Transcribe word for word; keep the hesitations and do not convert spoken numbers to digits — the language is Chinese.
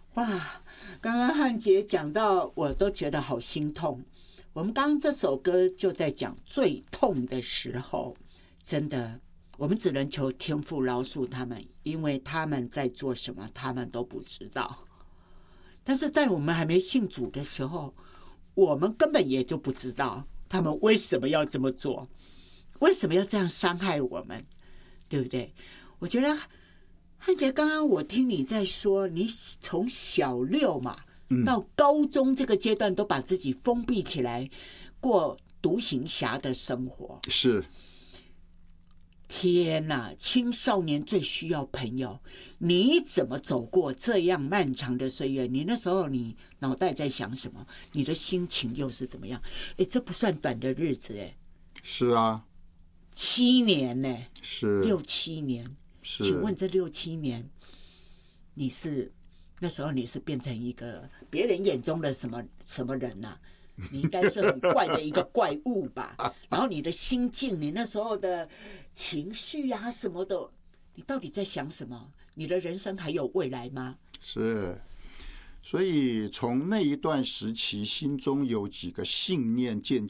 哇，刚刚汉杰讲到，我都觉得好心痛。我们刚刚这首歌就在讲最痛的时候，真的，我们只能求天父饶恕他们，因为他们在做什么，他们都不知道。但是在我们还没信主的时候，我们根本也就不知道他们为什么要这么做，为什么要这样伤害我们，对不对？我觉得汉杰，刚刚我听你在说，你从小六嘛到高中这个阶段，都把自己封闭起来，过独行侠的生活。 是。 天哪，青少年最需要朋友，你怎么走过这样漫长的岁月？你那时候你脑袋在想什么？你的心情又是怎么样？哎，这不算短的日子哎。 是啊。 七年呢？ 是。 六七年。 是。 请问这六七年，你是那时候你是变成一个别人眼中的什么什么人啊？你应该是很怪的一个怪物吧？然后你的心境，你那时候的情绪啊什么的，你到底在想什么？你的人生还有未来吗？ 是，所以从那一段时期，心中有几个信念渐